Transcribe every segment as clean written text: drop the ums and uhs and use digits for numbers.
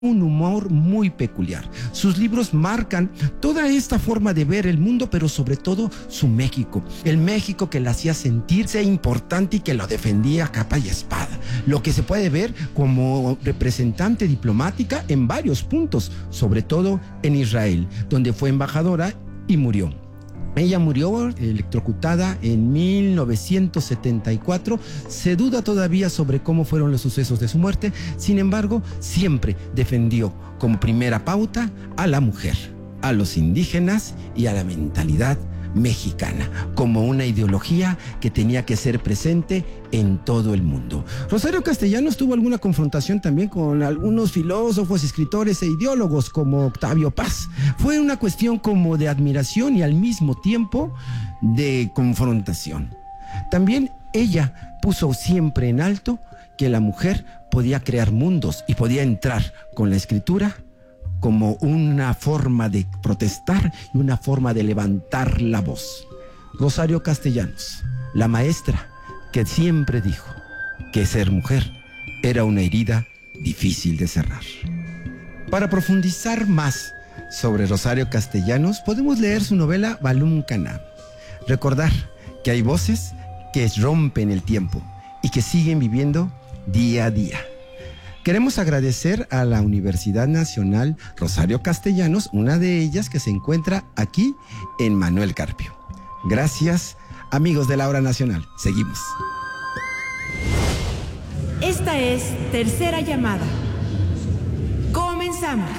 un humor muy peculiar. Sus libros marcan toda esta forma de ver el mundo, pero sobre todo su México. El México que la hacía sentirse importante y que lo defendía a capa y espada. Lo que se puede ver como representante diplomática en varios puntos, sobre todo en Israel, donde fue embajadora y murió. Ella murió electrocutada en 1974. Se duda todavía sobre cómo fueron los sucesos de su muerte. Sin embargo, siempre defendió como primera pauta a la mujer, a los indígenas y a la mentalidad mexicana, como una ideología que tenía que ser presente en todo el mundo. Rosario Castellanos tuvo alguna confrontación también con algunos filósofos, escritores e ideólogos como Octavio Paz. Fue una cuestión como de admiración y al mismo tiempo de confrontación. También ella puso siempre en alto que la mujer podía crear mundos y podía entrar con la escritura como una forma de protestar y una forma de levantar la voz. Rosario Castellanos, la maestra que siempre dijo que ser mujer era una herida difícil de cerrar. Para profundizar más sobre Rosario Castellanos, podemos leer su novela Balún Caná. Recordar que hay voces que rompen el tiempo y que siguen viviendo día a día. Queremos agradecer a la Universidad Nacional Rosario Castellanos, una de ellas que se encuentra aquí en Manuel Carpio. Gracias, amigos de la Hora Nacional. Seguimos. Esta es Tercera Llamada. Comenzamos.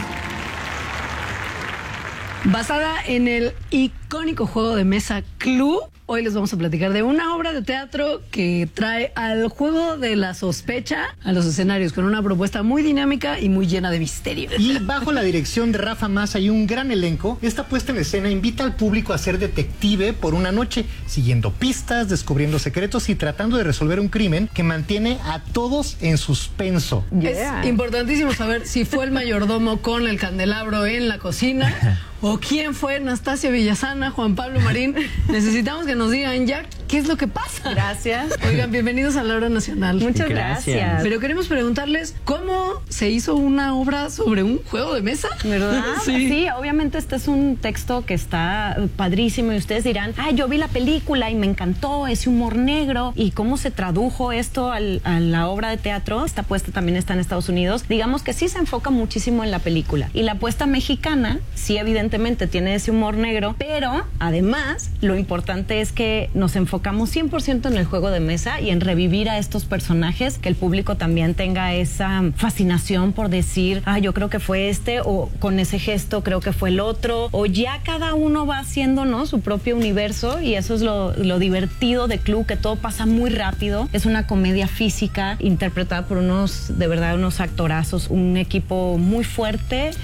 Basada en el icónico juego de mesa Clue, hoy les vamos a platicar de una obra de teatro que trae al juego de la sospecha a los escenarios con una propuesta muy dinámica y muy llena de misterio. Y bajo la dirección de Rafa Massa y un gran elenco, esta puesta en escena invita al público a ser detective por una noche, siguiendo pistas, descubriendo secretos y tratando de resolver un crimen que mantiene a todos en suspenso. Es importantísimo saber si fue el mayordomo con el candelabro en la cocina o quién fue Anastasia Villasana, Juan Pablo Marín. Necesitamos que nos digan ya qué es lo que pasa. Gracias. Oigan, bienvenidos a la Hora Nacional. Muchas gracias. Pero queremos preguntarles cómo se hizo una obra sobre un juego de mesa. ¿Verdad? Sí, Obviamente este es un texto que está padrísimo y ustedes dirán, yo vi la película y me encantó ese humor negro. ¿Y cómo se tradujo esto a la obra de teatro? Esta apuesta también está en Estados Unidos. Digamos que sí se enfoca muchísimo en la película. Y la apuesta mexicana, sí, evidentemente tiene ese humor negro, pero además lo importante es que nos enfocamos 100% en el juego de mesa y en revivir a estos personajes, que el público también tenga esa fascinación por decir, yo creo que fue este, o con ese gesto creo que fue el otro, o ya cada uno va haciendo, ¿no?, su propio universo, y eso es lo divertido de Clue, que todo pasa muy rápido. Es una comedia física interpretada por unos actorazos, un equipo muy fuerte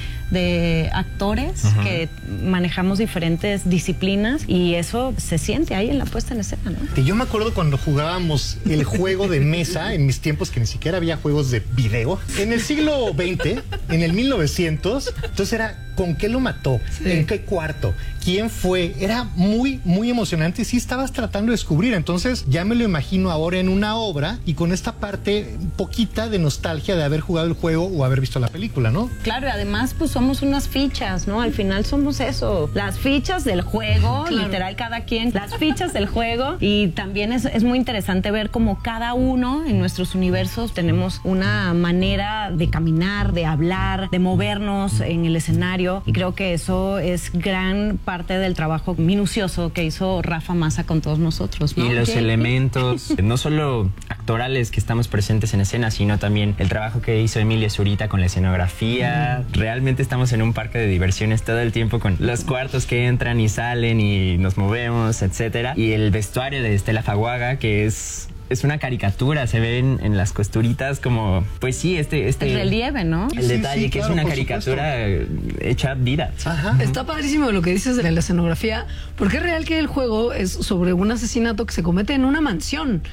de actores que manejamos diferentes disciplinas, y eso se siente ahí en la puesta en escena, ¿no? Que yo me acuerdo cuando jugábamos el juego de mesa en mis tiempos, que ni siquiera había juegos de video. En el siglo XX, en el 1900, entonces era ¿con qué lo mató? Sí. ¿En qué cuarto? ¿Quién fue? Era muy, muy emocionante y sí estabas tratando de descubrir. Entonces ya me lo imagino ahora en una obra y con esta parte poquita de nostalgia de haber jugado el juego o haber visto la película, ¿no? Claro, y además pues somos unas fichas, ¿no? Al final somos eso, las fichas del juego, claro. Literal, cada quien, las fichas del juego. Y también es muy interesante ver cómo cada uno en nuestros universos tenemos una manera de caminar, de hablar, de movernos en el escenario. Y creo que eso es gran parte del trabajo minucioso que hizo Rafa Massa con todos nosotros, ¿no? Y los elementos, no solo actorales que estamos presentes en escena, sino también el trabajo que hizo Emilia Zurita con la escenografía. Realmente estamos en un parque de diversiones todo el tiempo, con los cuartos que entran y salen y nos movemos, etcétera. Y el vestuario de Estela Faguaga, que es una caricatura, se ven en las costuritas como, pues sí, el relieve, ¿no? El detalle, sí, que claro, es una caricatura hecha vida. Ajá. Está padrísimo lo que dices de la escenografía, porque es real que el juego es sobre un asesinato que se comete en una mansión. Sí.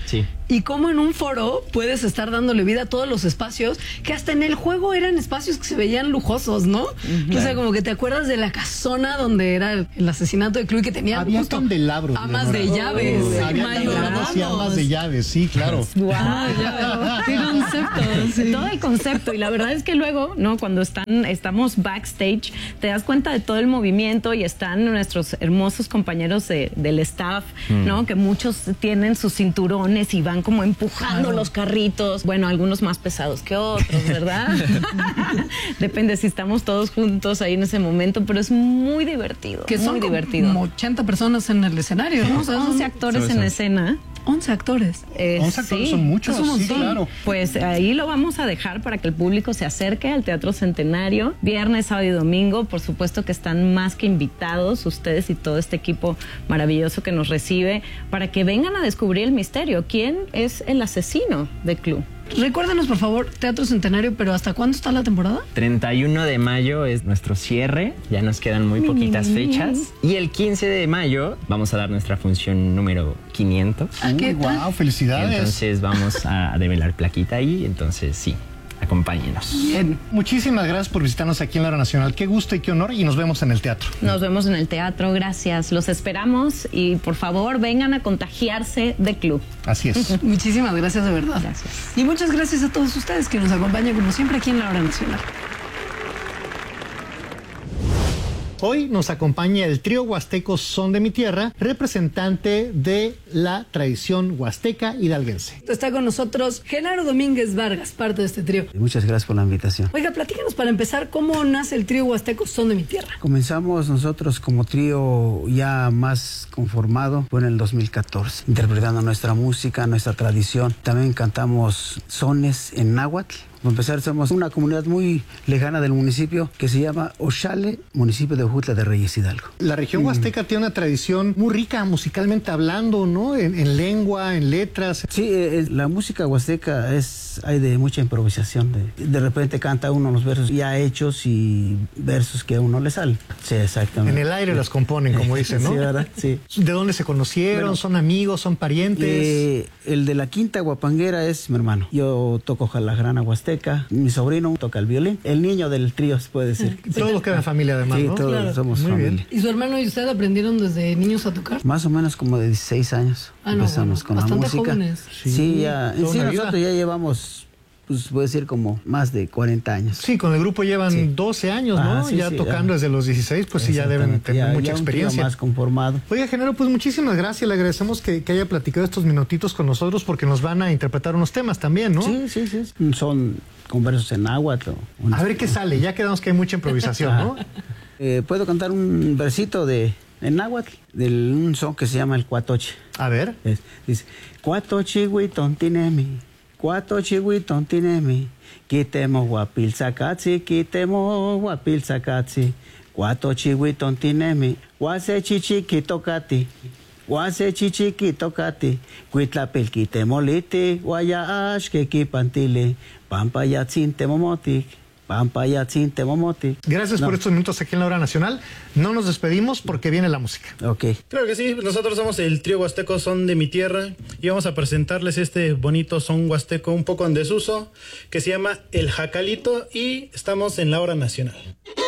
y cómo en un foro puedes estar dándole vida a todos los espacios que hasta en el juego eran espacios que se veían lujosos, ¿no? O sea, como que te acuerdas de la casona donde era el asesinato de Clu y que tenía había justo candelabros. amas de llaves, Había candelabros y amas de llaves, sí, claro. Wow, qué concepto. Sí. Todo el concepto. Y la verdad es que luego, ¿no? Cuando estamos backstage, te das cuenta de todo el movimiento y están nuestros hermosos compañeros del staff, ¿no? Que muchos tienen sus cinturones y van como empujando los carritos. Bueno, algunos más pesados que otros, ¿verdad? Depende si estamos todos juntos ahí en ese momento, pero es muy divertido. Que son muy divertido. como 80 personas en el escenario, ¿no? O sea, 11 actores en escena. 11 actores. 11 actores son muchos, sí, claro. Pues ahí lo vamos a dejar para que el público se acerque al Teatro Centenario. Viernes, sábado y domingo, por supuesto que están más que invitados ustedes y todo este equipo maravilloso que nos recibe para que vengan a descubrir el misterio. ¿Quién es el asesino de Clu? Recuérdenos, por favor, Teatro Centenario, pero ¿hasta cuándo está la temporada? 31 de mayo es nuestro cierre, ya nos quedan muy poquitas fechas. Y el 15 de mayo vamos a dar nuestra función número 500. Wow, felicidades. Entonces vamos a develar plaquita ahí, entonces sí, acompáñenos. Bien. Muchísimas gracias por visitarnos aquí en la Hora Nacional. Qué gusto y qué honor, y nos vemos en el teatro. Nos vemos en el teatro, gracias. Los esperamos y por favor vengan a contagiarse de Clu. Así es. Muchísimas gracias, de verdad. Gracias. Y muchas gracias a todos ustedes que nos acompañan como siempre aquí en la Hora Nacional. Hoy nos acompaña el trío huasteco Son de mi Tierra, representante de la tradición huasteca hidalguense. Está con nosotros Genaro Domínguez Vargas, parte de este trío. Muchas gracias por la invitación. Oiga, platícanos para empezar, ¿cómo nace el trío huasteco Son de mi Tierra? Comenzamos nosotros como trío ya más conformado, fue en el 2014, interpretando nuestra música, nuestra tradición. También cantamos sones en náhuatl. Para empezar, somos una comunidad muy lejana del municipio que se llama Oxale, municipio de Ojutla de Reyes, Hidalgo. La región huasteca tiene una tradición muy rica musicalmente hablando, ¿no? En lengua, en letras. Sí, la música huasteca hay de mucha improvisación. De repente canta uno los versos ya hechos y versos que a uno le salen. Sí, exactamente. En el aire los componen, como dicen, ¿no? Sí, ¿verdad? Sí. ¿De dónde se conocieron? Bueno, ¿son amigos? ¿Son parientes? El de la quinta guapanguera es mi hermano. Yo toco jalagrana huasteca. Mi sobrino toca el violín. El niño del trío, se puede decir. Todos quedan familia además, sí, ¿no? todos Claro. somos Muy familia. bien. ¿Y su hermano y usted aprendieron desde niños a tocar? Más o menos como de 16 años empezamos con la bastante música. Jóvenes. Sí, ya. toda Sí, una nosotros vida. ya llevamos, pues voy a decir como más de 40 años. Sí, con el grupo llevan Sí. 12 años, ¿no? Ah, sí, ya sí, tocando ya. desde los 16, pues sí, ya deben Exactamente. tener mucha ya un trío experiencia. más conformado. Oiga, Genaro, pues muchísimas gracias. Le agradecemos que haya platicado estos minutitos con nosotros porque nos van a interpretar unos temas también, ¿no? Sí, sí, sí. Son con versos en náhuatl. A ver qué sale. Ya quedamos que hay mucha improvisación, ¿no? Puedo cantar un versito en náhuatl, de un son que se llama el cuatoche. A ver. Dice, cuatoche huitontinemi, cuatoche huitontinemi, quitemo guapilzacatzi, quitemo guapilzacatzi, cuatoche huitontinemi, guase chichiquitocati, guase chichiquitocati, cuitlapilquitemoliti, guayaash quequipantili, pampayatzin temomotic. Pampayatzin temomotic. Gracias por estos minutos aquí en la Hora Nacional. No nos despedimos porque viene la música. Ok. Claro que sí, nosotros somos el trío huasteco Son de mi Tierra y vamos a presentarles este bonito son huasteco un poco en desuso que se llama El Jacalito y estamos en la Hora Nacional.